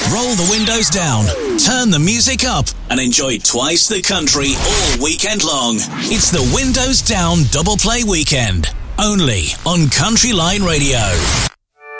Roll the windows down, turn the music up, and enjoy twice the country all weekend long. It's the Windows Down Double Play Weekend, only on Country Line Radio.